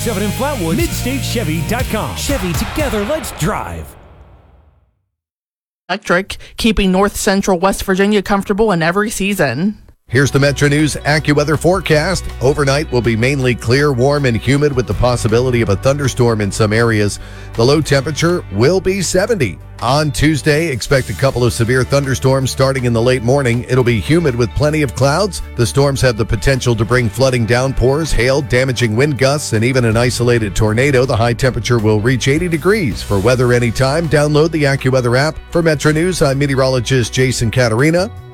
I-87 in Flatwood, MidstateChevy.com. Chevy, together, let's drive. Electric, keeping north central West Virginia comfortable in every season. Here's the Metro News AccuWeather forecast. Overnight will be mainly clear, warm, and humid with the possibility of a thunderstorm in some areas. The low temperature will be 70. On Tuesday, expect a couple of severe thunderstorms starting in the late morning. It'll be humid with plenty of clouds. The storms have the potential to bring flooding downpours, hail, damaging wind gusts, and even an isolated tornado. The high temperature will reach 80 degrees. For weather anytime, download the AccuWeather app. For Metro News, I'm meteorologist Jason Caterina.